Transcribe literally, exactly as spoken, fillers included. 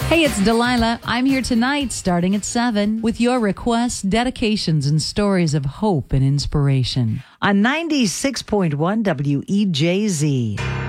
Hey, it's Delilah. I'm here tonight starting at seven with your requests, dedications, and stories of hope and inspiration on ninety-six point one W E J Z.